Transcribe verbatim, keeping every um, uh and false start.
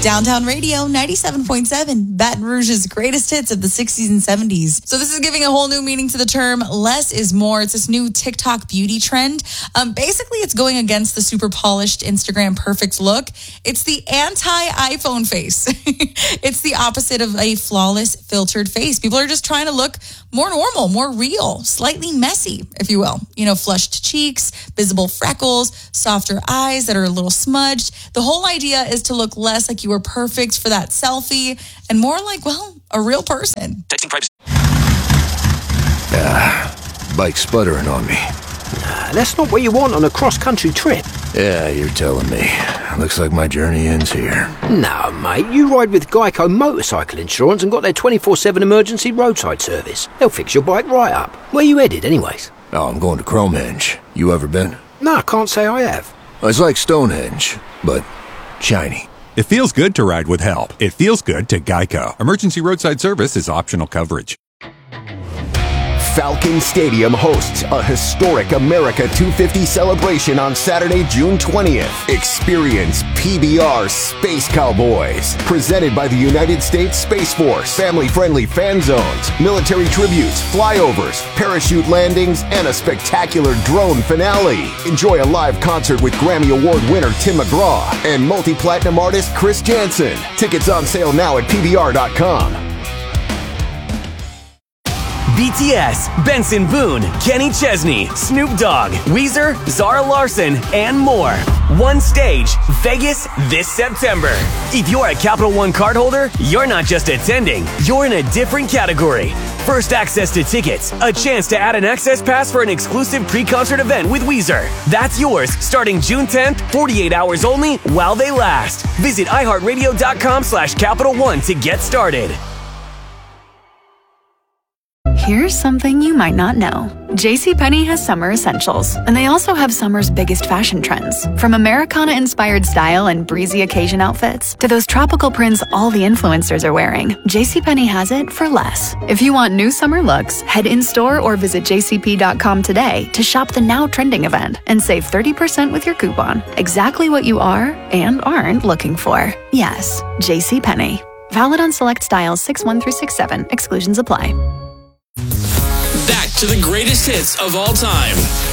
Downtown Radio, ninety-seven point seven, Baton Rouge's greatest hits of the sixties and seventies. So this is giving a whole new meaning to the term less is more. It's this new TikTok beauty trend. Um, basically, it's going against the super polished Instagram perfect look. It's the anti-iPhone face. It's the opposite of a flawless filtered face. People are just trying to look more normal, more real, slightly messy, if you will. You know, flushed cheeks, visible freckles, softer eyes that are a little smudged. The whole idea is to look less like you were perfect for that selfie and more like, well, a real person. Texting privacy. Ah, bike sputtering on me. Nah, that's not what you want on a cross-country trip. Yeah, you're telling me. Looks like my journey ends here. No, mate, you ride with Geico Motorcycle Insurance and got their twenty-four seven emergency roadside service. They'll fix your bike right up. Where you headed, anyways? Oh, I'm going to Cromehenge. You ever been? No, I can't say I have. It's like Stonehenge, but shiny. It feels good to ride with help. It feels good to Geico. Emergency roadside service is optional coverage. Falcon Stadium hosts a historic America two fifty celebration on Saturday, June twentieth. Experience P B R Space Cowboys, presented by the United States Space Force. Family-friendly fan zones, military tributes, flyovers, parachute landings, and a spectacular drone finale. Enjoy a live concert with Grammy Award winner Tim McGraw and multi-platinum artist Chris Jansen. Tickets on sale now at P B R dot com. B T S, Benson Boone, Kenny Chesney, Snoop Dogg, Weezer, Zara Larson, and more. One stage, Vegas this September. If you're a Capital One cardholder, you're not just attending, you're in a different category. First access to tickets, a chance to add an access pass for an exclusive pre-concert event with Weezer. That's yours starting June tenth, forty-eight hours only while they last. Visit iHeartRadio.com slash Capital One to get started. Here's something you might not know. JCPenney has summer essentials, and they also have summer's biggest fashion trends. From Americana-inspired style and breezy occasion outfits to those tropical prints all the influencers are wearing, JCPenney has it for less. If you want new summer looks, head in-store or visit J C P dot com today to shop the now trending event and save thirty percent with your coupon. Exactly what you are and aren't looking for. Yes, JCPenney. Valid on select styles six one through six seven. Exclusions apply. Back to the greatest hits of all time.